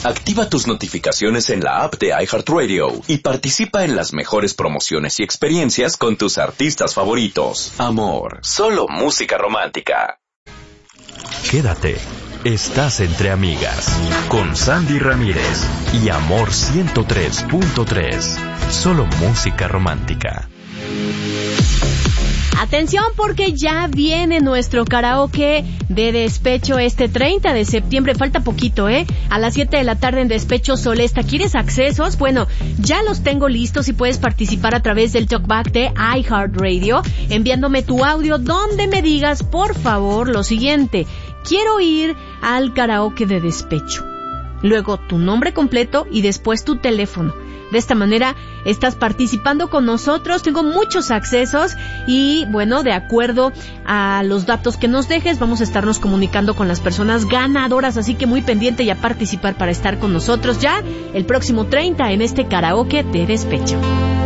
Activa tus notificaciones en la app de iHeartRadio y participa en las mejores promociones y experiencias con tus artistas favoritos. Amor, solo música romántica. Quédate. Estás entre amigas con Sandy Ramírez y Amor 103.3. Solo música romántica. Atención porque ya viene nuestro karaoke de Despecho este 30 de septiembre. Falta poquito, a las 7 de la tarde en Despecho Solesta. ¿Quieres accesos? Bueno, ya los tengo listos y puedes participar a través del talkback de iHeartRadio, enviándome tu audio donde me digas, por favor, lo siguiente: quiero ir al karaoke de Despecho. Luego tu nombre completo y después tu teléfono. De esta manera estás participando con nosotros. Tengo muchos accesos y, bueno, de acuerdo a los datos que nos dejes, vamos a estarnos comunicando con las personas ganadoras. Así que muy pendiente y a participar para estar con nosotros ya el próximo 30 en este karaoke de Despecho.